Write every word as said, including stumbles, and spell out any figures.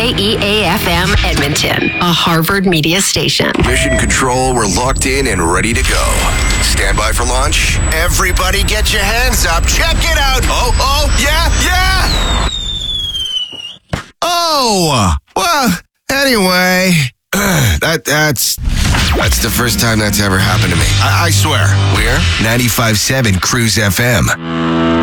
K E A F M Edmonton, a Harvard media station. Mission Control, we're locked in and ready to go. Stand by for launch. Everybody get your hands up. Check it out. Oh, oh, yeah, yeah. Oh, well, anyway, that that's that's the first time that's ever happened to me. I, I swear. We're ninety-five point seven Cruise F M.